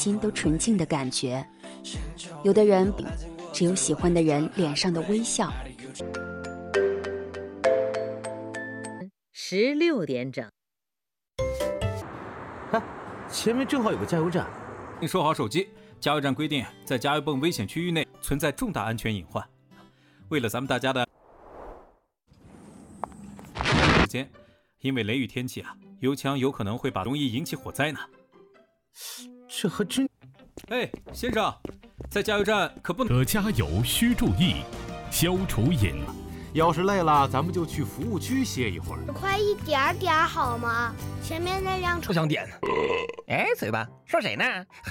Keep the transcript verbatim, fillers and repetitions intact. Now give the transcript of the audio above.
金都纯净的感觉。有的人只有喜欢的人脸上的微笑。 十六点整。 哎，前面正好有个加油站。 请收好手机，加油站规定在加油泵危险区域内存在重大安全隐患。为了咱们大家的时间，因为雷雨天气啊，油枪有可能会把容易引起火灾呢。 这还真…… 哎，先生，在加油站可不能。 可加油需注意，消除瘾。 要是累了，咱们就去服务区歇一会儿。 快一点点好吗？前面那辆车不想点。 哎，嘴巴说谁呢？还